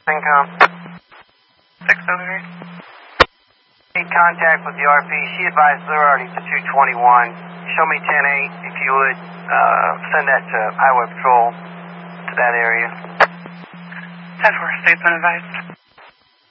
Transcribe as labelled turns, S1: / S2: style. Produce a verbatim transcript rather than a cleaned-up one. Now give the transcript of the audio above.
S1: Income.
S2: six oh three.
S1: Made contact with the R P. She advised authorities to two twenty-one. Show me ten eight if you would. Uh, send that to Highway Patrol to that area.
S2: ten four, state's been advised.